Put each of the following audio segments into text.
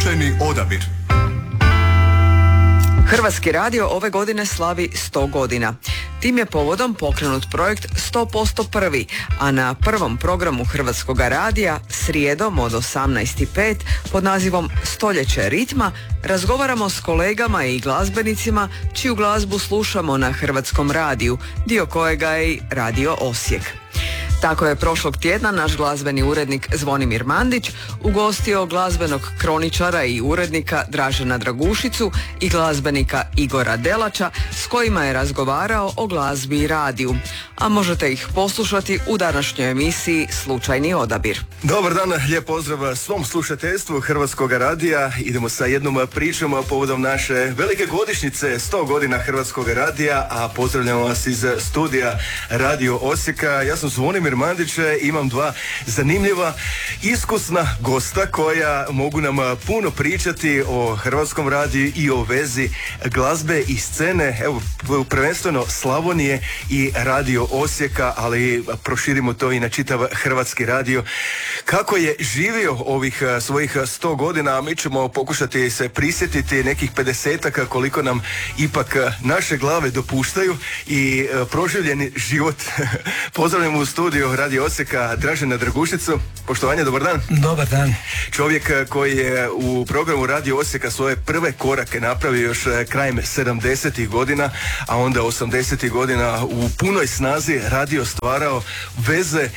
Slučajni odabir. Hrvatski radio ove godine slavi 100 godina. Tim je povodom pokrenut projekt 100% prvi, a na prvom programu Hrvatskog radija srijedom od 18:05 pod nazivom Stoljeće ritma razgovaramo s kolegama i glazbenicima čiju glazbu slušamo na Hrvatskom radiju, dio kojega je i Radio Osijek. Tako je prošlog tjedna naš glazbeni urednik Zvonimir Mandić ugostio glazbenog kroničara i urednika Dražena Dragušicu i glazbenika Igora Delača s kojima je razgovarao o glazbi i radiju. A možete ih poslušati u današnjoj emisiji Slučajni odabir. Dobar dan, lijep pozdrav svom slušateljstvu Hrvatskog radija. Idemo sa jednom pričom povodom naše velike godišnjice 100 godina Hrvatskog radija, a pozdravljam vas iz studija Radio Osijeka. Ja sam Zvonimir Mandić, imam dva zanimljiva, iskusna gosta koja mogu nam puno pričati o Hrvatskom radiju i o vezi glazbe i scene, evo prvenstveno Slavonije i Radio Osijeka, ali proširimo to i na čitav Hrvatski radio. Kako je živio ovih svojih 100 godina, mi ćemo pokušati se prisjetiti nekih 50-aka koliko nam ipak naše glave dopuštaju i proživljeni život. Pozdravljamo u studiju Radio Osijeka Dražena Dragušicu. Poštovanje, dobar dan. Dobar dan. Čovjek koji je u programu Radio Osijeka svoje prve korake napravio još krajem 70-ih godina, a onda 80-ih godina u punoj snazi radio stvarao veze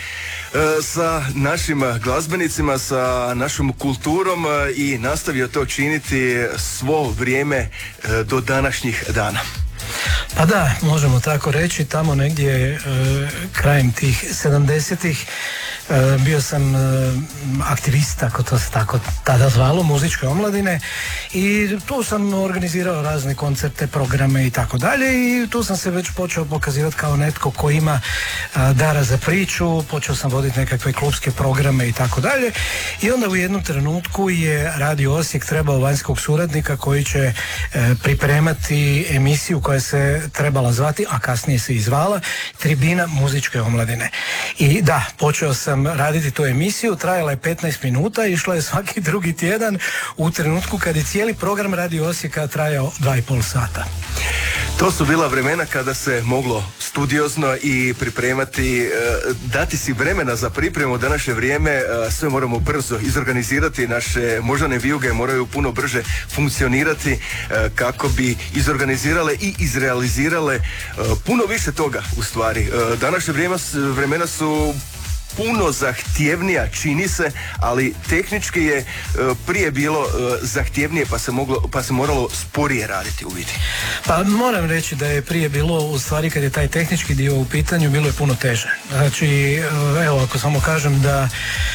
sa našim glazbenicima, sa našom kulturom i nastavio to činiti svo vrijeme do današnjih dana. Pa da, možemo tako reći, tamo negdje krajem tih 70-ih bio sam aktivist, ako to se tako tada zvalo, muzičke omladine, i tu sam organizirao razne koncerte, programe i tako dalje, i tu sam se već počeo pokazivati kao netko ko ima dara za priču, počeo sam voditi nekakve klubske programe i tako dalje, i onda u jednom trenutku je Radio Osijek trebao vanjskog suradnika koji će pripremati emisiju koja se trebala zvati, a kasnije se i zvala, Tribina muzičke omladine. I da, počeo sam raditi tu emisiju, trajala je 15 minuta, išla je svaki drugi tjedan u trenutku kad je cijeli program Radio Osijeka trajao 2,5 sata. To su bila vremena kada se moglo studiozno i pripremati, dati si vremena za pripremu. U današnje vrijeme sve moramo brzo izorganizirati, naše moždane vijuge moraju puno brže funkcionirati kako bi izorganizirale i izrealizirale puno više toga u stvari. Današnje vremena su puno zahtjevnija, čini se, ali tehnički je prije bilo zahtjevnije, pa se moralo sporije raditi u biti. Pa moram reći da je prije bilo, u stvari kad je taj tehnički dio u pitanju, bilo je puno teže. Znači, evo, ako samo kažem da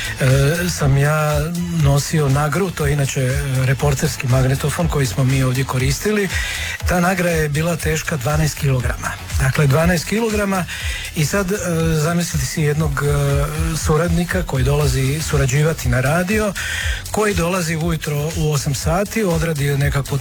sam ja nosio nagru, to je inače reporterski magnetofon koji smo mi ovdje koristili, ta nagra je bila teška 12 kilograma. Dakle, 12 kilograma, i sad zamislite si jednog suradnika koji dolazi surađivati na radio, koji dolazi ujutro u 8 sati, odradi nekako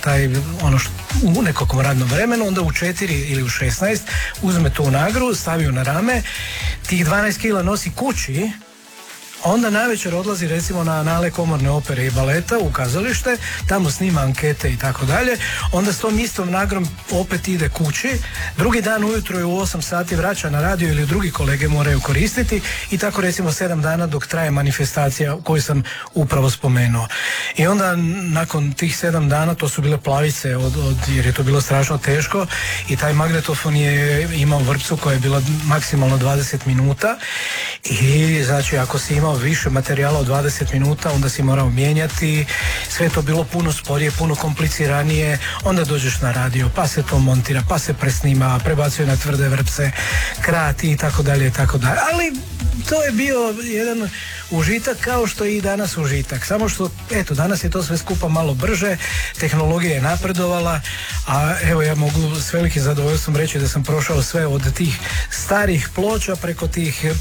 u nekakvom radnom vremenu, onda u 4 ili u 16 uzme tu nagru, stavi ju na rame, tih 12 kila nosi kući, onda navečer odlazi recimo na anale komorne opere i baleta u kazalište, tamo snima ankete i tako dalje, onda s tom istom nagrom opet ide kući, drugi dan ujutro je u 8 sati vraća na radio ili drugi kolege moraju koristiti, i tako recimo 7 dana dok traje manifestacija koju sam upravo spomenuo. I onda nakon tih 7 dana, to su bile plavice jer je to bilo strašno teško, i taj magnetofon je imao vrpcu koja je bila maksimalno 20 minuta, i znači ako si imao više materijala od 20 minuta, onda si morao mijenjati, sve to bilo puno sporije, puno kompliciranije, onda dođeš na radio, pa se to montira, pa se presnima, prebacuje na tvrde vrpce, krati i tako dalje, ali to je bio jedan užitak kao što je i danas užitak, samo što eto, danas je to sve skupa malo brže, tehnologija je napredovala, a evo ja mogu s velikim zadovoljstvom reći da sam prošao sve od tih starih ploča preko tih perki,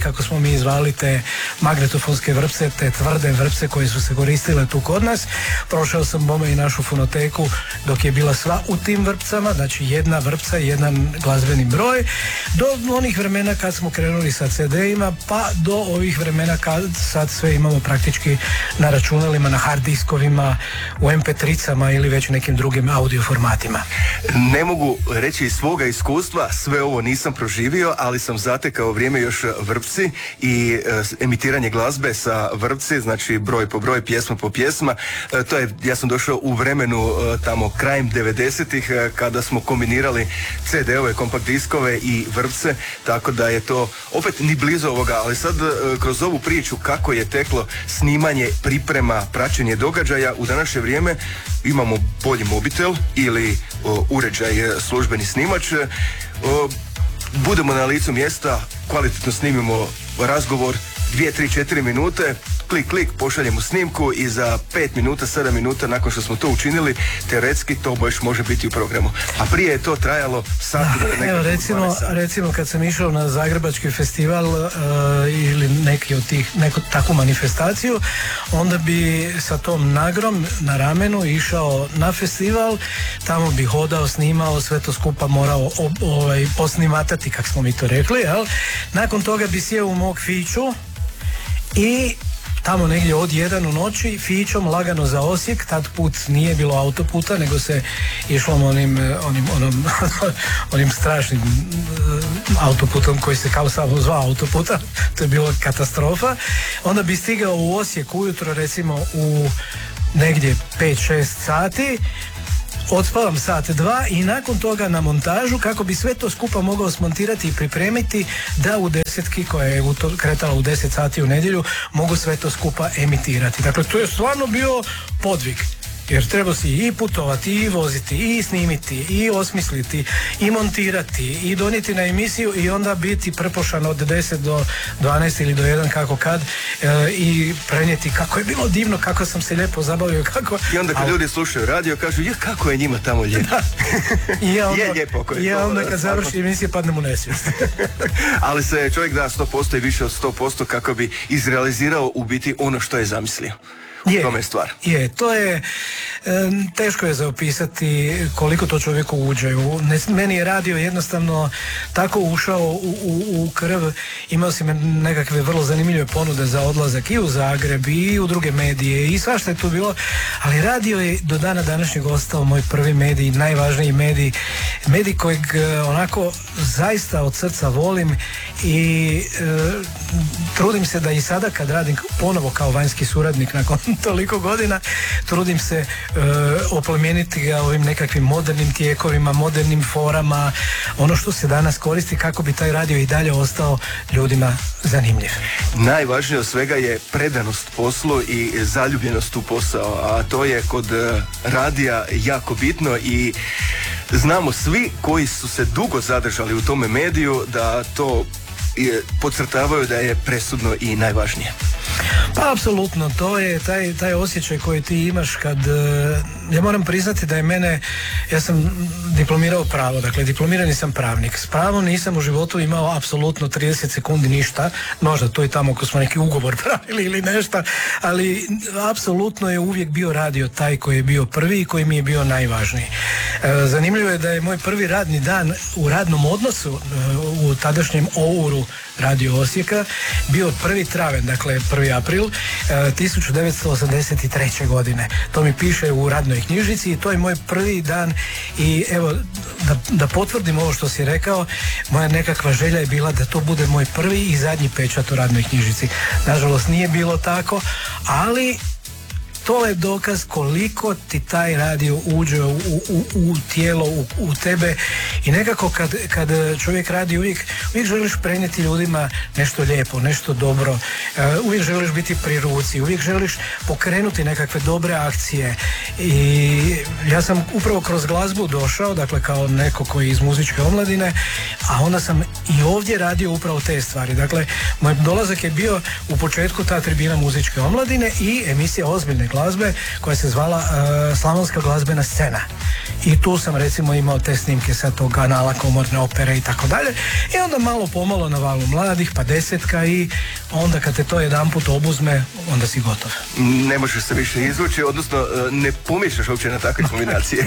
kako smo mi zvali te magnetofonske vrpce, te tvrde vrpce koje su se koristile tu kod nas. Prošao sam bome i našu fonoteku dok je bila sva u tim vrpcama, znači jedna vrpca, jedan glazbeni broj, do onih vremena kad smo krenuli sa CD-ima, pa do ovih vremena kad sad sve imamo praktički na računalima, na hard diskovima, u MP3-cama ili već nekim drugim audio formatima. Ne mogu reći iz svoga iskustva, sve ovo nisam proživio, ali sam zatekao vrijeme još vrpci i emitiranje glazbe sa vrpci, znači broj po broj, pjesma po pjesma. Ja sam došao u vremenu tamo krajem 90-ih kada smo kombinirali CD-ove, kompakt diskove i vrpce, tako da je to opet ni blizu ovoga, ali sad kroz ovu priču kako je teklo snimanje, priprema, praćenje događaja, u današnje vrijeme imamo bolji mobitel ili uređaj, službeni snimač, budemo na licu mjesta, kvalitetno snimimo razgovor 2, 3, 4 minute, klik, pošaljemo snimku i za 5 minuta, 7 minuta nakon što smo to učinili, teoretski to baš može biti u programu. A prije je to trajalo sati. Evo recimo kad sam išao na Zagrebački festival ili neku takvu manifestaciju, onda bi sa tom nagrom na ramenu išao na festival, tamo bi hodao, snimao, sve to skupa morao posnimatati, kako smo mi to rekli, jel? Nakon toga bi sjeo u mog fiću i tamo negdje od 1 u noći fićom lagano za Osijek, tad put nije bilo autoputa, nego se išlo onim strašnim autoputom koji se kao samo zvao autoputa, to je bilo katastrofa. Onda bi stigao u Osijek ujutro recimo u negdje 5-6 sati, odspavam sat, 2 i nakon toga na montažu kako bi sve to skupa mogao smontirati i pripremiti da u 10 koja je kretala u 10 sati u nedjelju mogu sve to skupa emitirati. Dakle, to je stvarno bio podvig. Jer treba si i putovati, i voziti, i snimiti, i osmisliti, i montirati, i donijeti na emisiju i onda biti prepošan od 10 do 12 ili do 1 kako kad i prenijeti kako je bilo divno, kako sam se lijepo zabavio, kako... I onda kad ljudi slušaju radio kažu, kako je njima tamo lijepo. Je lijepo. I onda kad završi emisije padnem u nesvijest. Ali se čovjek da 100% i više od 100% kako bi izrealizirao u biti ono što je zamislio. To je teško je zaopisati koliko to čovjeku uđe. Meni je radio jednostavno tako ušao u krv, imao si nekakve vrlo zanimljive ponude za odlazak i u Zagreb i u druge medije i svašta je tu bilo, ali radio je do dana današnjeg ostao moj prvi medij, najvažniji medij kojeg onako zaista od srca volim i trudim se da i sada kad radim ponovo kao vanjski suradnik nakon toliko godina, trudim se oplemeniti ga ovim nekakvim modernim tijekovima, modernim forama, ono što se danas koristi kako bi taj radio i dalje ostao ljudima zanimljiv. Najvažnije od svega je predanost poslu i zaljubljenost u posao, a to je kod radija jako bitno i znamo svi koji su se dugo zadržali u tome mediju da to podcrtavaju da je presudno i najvažnije. Pa apsolutno, to je taj osjećaj koji ti imaš kad, ja moram priznati da je ja sam diplomirao pravo, dakle diplomirani sam pravnik. S pravom nisam u životu imao apsolutno 30 sekundi ništa, možda to i tamo ako smo neki ugovor pravili ili nešto, ali apsolutno je uvijek bio radio taj koji je bio prvi i koji mi je bio najvažniji. Zanimljivo je da je moj prvi radni dan u radnom odnosu u tadašnjem OUR-u Radio Osijeka bio 1. travanj, dakle 1. april 1983. godine. To mi piše u radnoj knjižici i to je moj prvi dan i evo da potvrdim ovo što si rekao, moja nekakva želja je bila da to bude moj prvi i zadnji pečat u radnoj knjižici. Nažalost nije bilo tako, ali to je dokaz koliko ti taj radio uđe u tijelo, u tebe i nekako kad čovjek radi uvijek želiš prenijeti ljudima nešto lijepo, nešto dobro, uvijek želiš biti pri ruci, uvijek želiš pokrenuti nekakve dobre akcije i ja sam upravo kroz glazbu došao, dakle kao neko koji je iz muzičke omladine, a onda sam i ovdje radio upravo te stvari. Dakle, moj dolazak je bio u početku ta tribina muzičke omladine i emisija ozbiljne glazbe koja se zvala Slavonska glazbena scena. I tu sam recimo imao te snimke sa tog kanala komorne opere i tako dalje. I onda malo pomalo na valu mladih, pa desetka i onda kad te to jedanput obuzme, onda si gotov. Ne možeš se više izvući, odnosno ne pomiješaš uopće na takve kombinacije.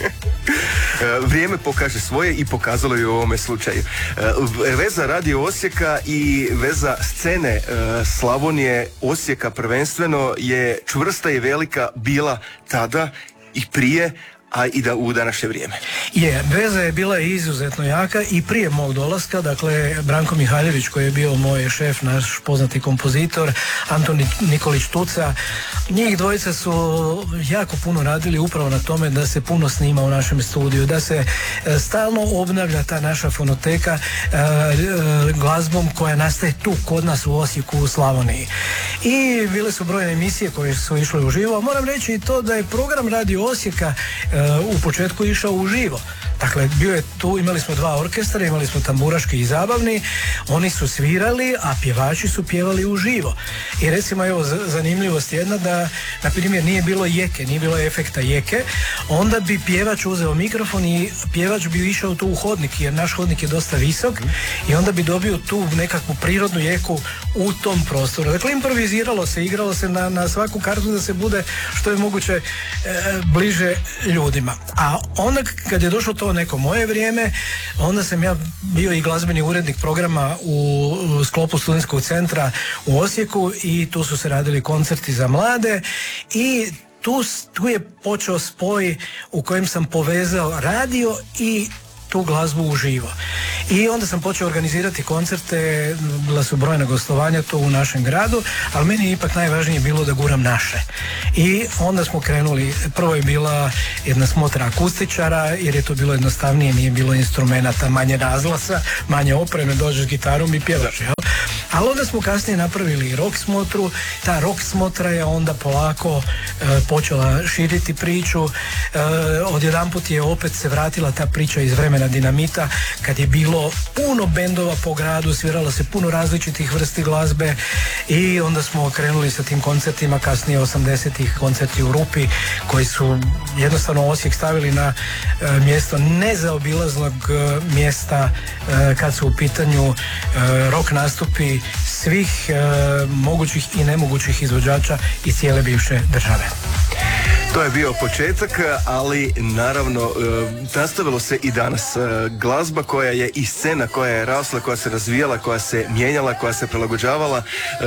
Vrijeme pokaže svoje i pokazalo je u ovome slučaju. Veza Radio Osijeka i veza scene Slavonije, Osijeka prvenstveno je čvrsta i velika bila tada i prije, a i da u današnje vrijeme. Veza je bila izuzetno jaka i prije mog dolaska, dakle Branko Mihaljević koji je bio moj šef, naš poznati kompozitor, Anton Nikolić Tuca, njih dvojica su jako puno radili upravo na tome da se puno snima u našem studiju, da se stalno obnavlja ta naša fonoteka glazbom koja nastaje tu kod nas u Osijeku, u Slavoniji. I bile su brojne emisije koje su išle uživo. Moram reći i to da je program Radio Osijeka u početku išao uživo. Dakle, bio je tu, imali smo dva orkestra, imali smo tamburaški i zabavni, oni su svirali, a pjevači su pjevali uživo. I recimo, evo, zanimljivost jedna da, na primjer, nije bilo jeke, nije bilo efekta jeke, onda bi pjevač uzeo mikrofon i pjevač bi išao tu u hodnik, jer naš hodnik je dosta visok i onda bi dobio tu nekakvu prirodnu jeku u tom prostoru. Dakle, improviziralo se, igralo se na svaku kartu da se bude što je moguće bliže ljudima. A onda kad je došlo to neko moje vrijeme, onda sam ja bio i glazbeni urednik programa u sklopu Studentskog centra u Osijeku i tu su se radili koncerti za mlade i tu je počeo spoj u kojem sam povezao radio i tu glazbu uživo. I onda sam počeo organizirati koncerte, bila su brojna gostovanja tu u našem gradu, ali meni je ipak najvažnije bilo da guram naše. I onda smo krenuli, prvo je bila jedna smotra akustičara, jer je to bilo jednostavnije, nije bilo instrumenata, manje razglasa, manje opreme, dođeš s gitarom i pjevaš, jel? Ali onda smo kasnije napravili rock smotru, ta rock smotra je onda polako počela širiti priču, odjedanput je opet se vratila ta priča iz vremena Dinamita, kad je bilo puno bendova po gradu, sviralo se puno različitih vrsti glazbe i onda smo krenuli sa tim koncertima, kasnije 80-ih koncerti u Rupi, koji su jednostavno Osijek stavili na mjesto nezaobilaznog mjesta kad su u pitanju rock nastupi svih mogućih i nemogućih izvođača iz cijele bivše države. To je bio početak, ali naravno nastavilo se i danas. Glazba koja je i scena koja je rasla, koja se razvijala, koja se mijenjala, koja se prilagođavala.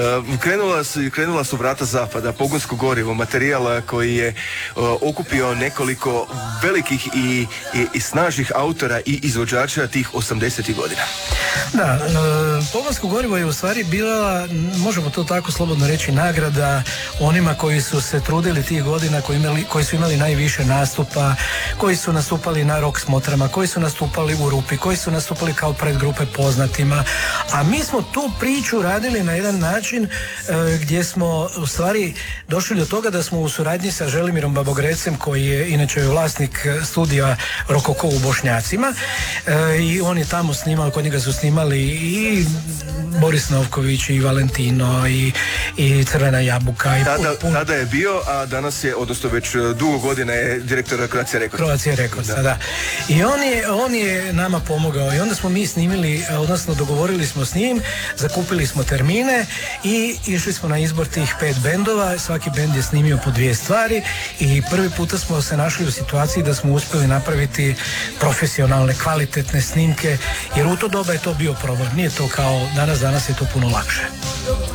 Krenula su vrata zapada, pogonsko gorivo, materijal koji je okupio nekoliko velikih i snažnih autora i izvođača tih 80-ih godina. Da, pogonsko gorivo je u stvari bila, možemo to tako slobodno reći, nagrada onima koji su se trudili tih godina, koji su imali najviše nastupa, koji su nastupali na rock smotrama, koji su nastupali u Rupi, koji su nastupali kao predgrupe poznatima, a mi smo tu priču radili na jedan način gdje smo u stvari došli do toga da smo u suradnji sa Želimirom Babogrecem, koji je inače vlasnik studija Rokoko u Bošnjacima, i on je tamo snimao, kod njega su snimali i Boris Novković i Valentino i Crvena jabuka. Tada je bio, a danas je, odnosno već dugo godina je direktor Croatia Records. Croatia Records, da. I on je nama pomogao i onda smo mi snimili, odnosno dogovorili smo s njim, zakupili smo termine i išli smo na izbor tih 5 bendova, svaki bend je snimio po 2 stvari i prvi puta smo se našli u situaciji da smo uspjeli napraviti profesionalne, kvalitetne snimke, jer u to doba je to bio problem. Nije to kao danas je to puno lakše.